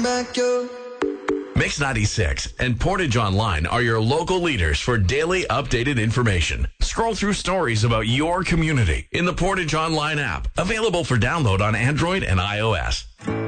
back your... Mix 96 and Portage Online are your local leaders for daily updated information. Scroll through stories about your community in the Portage Online app, available for download on Android and iOS.